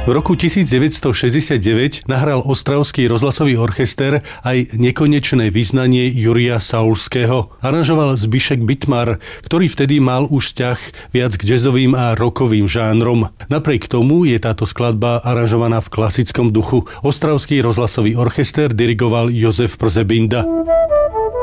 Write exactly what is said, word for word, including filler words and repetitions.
V roku devätnásťstošesťdesiatdeväť nahral Ostravský rozhlasový orchester aj Nekonečné vyznanie Jurija Saulského. Aranžoval Zbyšek Bytmar, ktorý vtedy mal už vzťah viac k jazzovým a rockovým žánrom. Napriek tomu je táto skladba aranžovaná v klasickom duchu. Ostravský rozhlasový orchester dirigoval Jozef Przebinda.